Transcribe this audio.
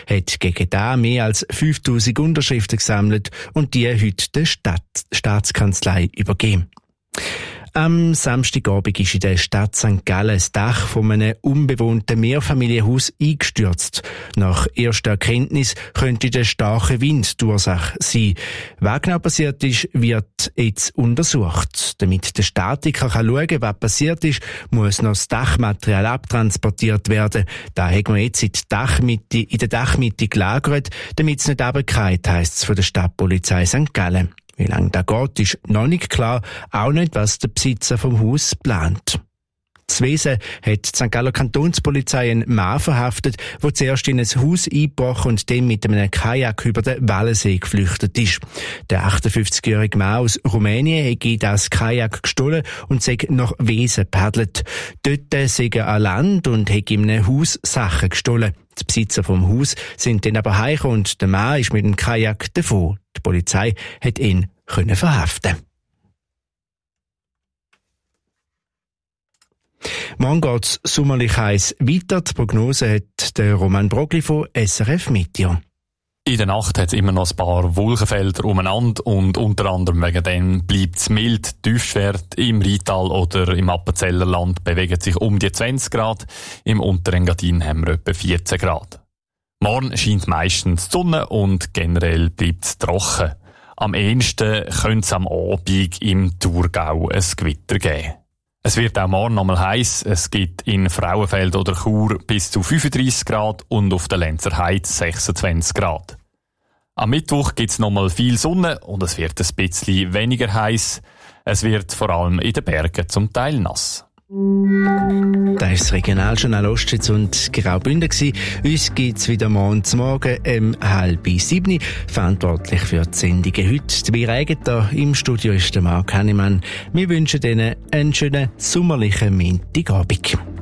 hat gegen da mehr als 5000 Unterschriften gesammelt und die heute der Staatskanzlei übergeben. Am Samstagabend ist in der Stadt St. Gallen das Dach von einem unbewohnten Mehrfamilienhaus eingestürzt. Nach erster Erkenntnis könnte der starke Wind die Ursache sein. Was genau passiert ist, wird jetzt untersucht. Damit der Statiker schauen kann, was passiert ist, muss noch das Dachmaterial abtransportiert werden. Da haben wir jetzt in der Dachmitte gelagert, damit es nicht runterfällt, heisst es von der Stadtpolizei St. Gallen. Wie lange das geht, ist noch nicht klar, auch nicht, was der Besitzer vom Haus plant. Zwesen hat die St. Galler Kantonspolizei einen Mann verhaftet, der zuerst in ein Haus eingebrochen und dann mit einem Kajak über den Wallensee geflüchtet ist. Der 58-jährige Mann aus Rumänien hat das Kajak gestohlen und sei nach Wesen gepaddelt. Dort sei er an Land und hat in einem Haus Sachen gestohlen. Die Besitzer vom Haus sind dann aber heimgekommen und der Mann ist mit dem Kajak davon. Die Polizei hat ihn verhaften. Morgen geht's sommerlich heiß weiter. Die Prognose hat der Roman Brogli von SRF Meteo. In der Nacht hat es immer noch ein paar Wolkenfelder umeinander und unter anderem wegen dem bleibt es mild. Tiefstwerte im Rheintal oder im Appenzellerland bewegen sich um die 20 Grad. Im Unterengadin haben wir etwa 14 Grad. Morgen scheint meistens die Sonne und generell bleibt es trocken. Am ehesten könnte es am Abend im Thurgau ein Gewitter geben. Es wird auch morgen nochmal heiß. Es gibt in Frauenfeld oder Chur bis zu 35 Grad und auf der Lenzer Heide 26 Grad. Am Mittwoch gibt es nochmal viel Sonne und es wird ein bisschen weniger heiß. Es wird vor allem in den Bergen zum Teil nass. Das war das Regionaljournal Ostschweiz und Graubünden. Uns gibt es wieder morgen Morgen 6:30. Verantwortlich für die Sendungen heute. Dabei Regenthal im Studio ist der Marc Hannemann. Wir wünschen Ihnen einen schönen sommerlichen Montagabend.